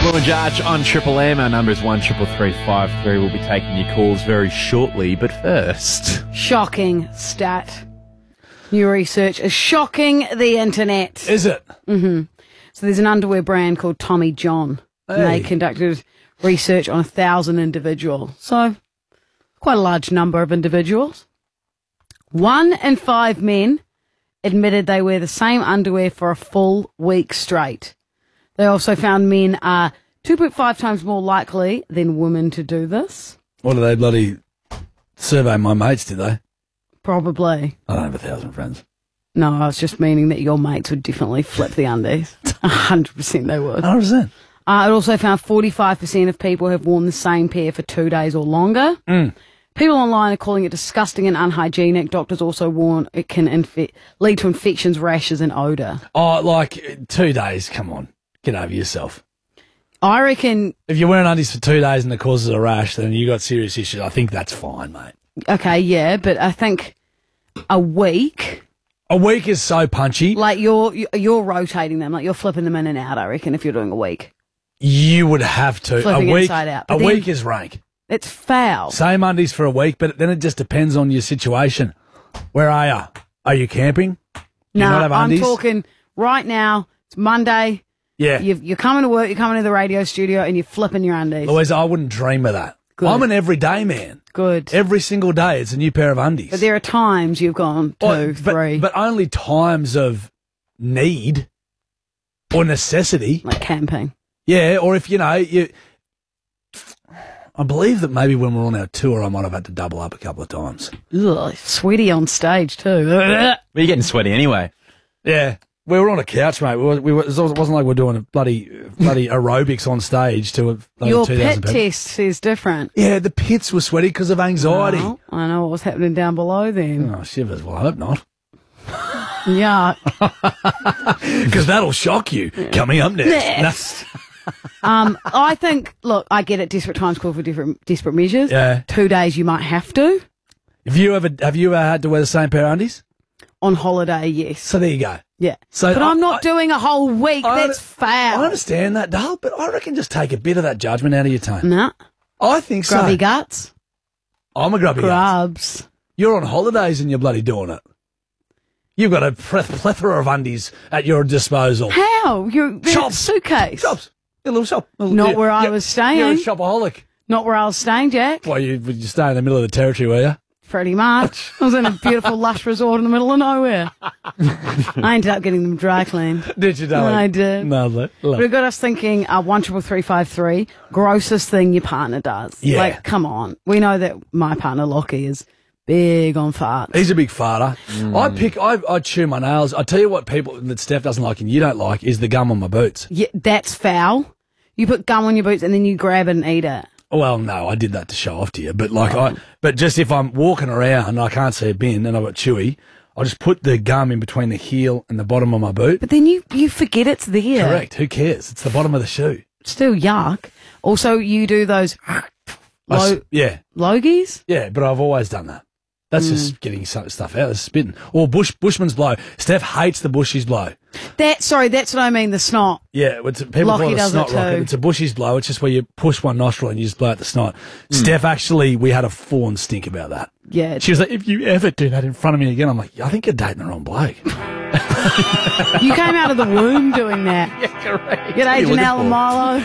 Flo and Jarch on Triple M. Our number is 133353. We'll be taking your calls very shortly, but first... Shocking stat. New research is shocking the internet. Is it? Mm-hmm. So there's an underwear brand called Tommy John. Hey. And they conducted research on 1,000 individuals. So quite a large number of individuals. 1 in 5 men admitted they wear the same underwear for a full week straight. They also found men are 2.5 times more likely than women to do this. What do they bloody survey my mates, did they? Probably. I don't have 1,000 friends. No, I was just meaning that your mates would definitely flip the undies. 100% they would. 100%. It also found 45% of people have worn the same pair for 2 days or longer. People online are calling it disgusting and unhygienic. Doctors also warn it can lead to infections, rashes, and odour. Oh, like 2 days, come on. Get over yourself. I reckon... If you're wearing undies for 2 days and it causes a rash, then you got serious issues. I think that's fine, mate. Okay, yeah, but I think a week... A week is so punchy. Like you're rotating them, like you're flipping them in and out, I reckon, if you're doing a week. You would have to. Flipping a week, inside out. A week is rank. It's foul. Same undies for a week, but then it just depends on your situation. Where are you? Are you camping? Do you No, not have I'm undies? talking right now. It's Monday. Yeah. You're coming to work, you're coming to the radio studio, and you're flipping your undies. Louise, I wouldn't dream of that. Good. I'm an everyday man. Good. Every single day it's a new pair of undies. But there are times you've gone two, three. But only times of need or necessity. Like camping. Yeah, or if, I believe that maybe when we're on our tour, I might have had to double up a couple of times. Ugh, sweaty on stage too. But you're getting sweaty anyway. Yeah. We were on a couch, mate. It wasn't like we're doing a bloody aerobics on stage to Your 2,000 pit people. test is different. Yeah, the pits were sweaty because of anxiety. Oh, I know what was happening down below then. Oh, shivers. Well, I hope not. Yeah. Because that'll shock you. Coming up next. I think, look, I get it. Desperate times call for desperate measures. Yeah. 2 days you might have to. Have you ever had to wear the same pair of undies? On holiday, yes. So there you go. Yeah. So but I'm not doing a whole week. That's I foul. understand that, Dale, but I reckon just take a bit of that judgment out of your tone. Nah. I think so. Grubby guts. I'm a grubby gut. Grubs. You're on holidays and you're bloody doing it. You've got a plethora of undies at your disposal. How? You're Shops. suitcase. Shops. A little shop. Not where I was staying. You're a shopaholic. Not where I was staying, Jack. Well, you stay in the middle of the territory, were you? Pretty much. I was in a beautiful, lush resort in the middle of nowhere. I ended up getting them dry cleaned. Did you, darling? I did. Lovely. But it got us thinking, 133353, grossest thing your partner does. Yeah. Like, come on. We know that my partner, Lockie, is big on farts. He's a big farter. I chew my nails. I tell you what people that Steph doesn't like and you don't like is the gum on my boots. Yeah, that's foul. You put gum on your boots and then you grab it and eat it. Well, no, I did that to show off to you. But but just if I'm walking around and I can't see a bin and I've got chewy, I'll just put the gum in between the heel and the bottom of my boot. But then you forget it's there. Correct. Who cares? It's the bottom of the shoe. Still yuck. Also, you do those Yeah. logies. Yeah, but I've always done that. That's just getting stuff out. That's spitting. Or Bushman's blow. Steph hates the bushies blow. That's what I mean, the snot. Yeah, people Lockie call it a does snot it rocket. too. It's a bushies blow. It's just where you push one nostril and you just blow out the snot. Steph, actually, we had a full-on stink about that. Yeah. She was like, if you ever do that in front of me again, I'm like, I think you're dating the wrong bloke. You came out of the womb doing that. Yeah, correct. G'day, Janelle and Milo.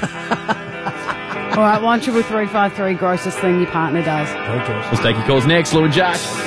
All right, 133353, grossest thing your partner does. Let's take your calls next, Flo and Jarch.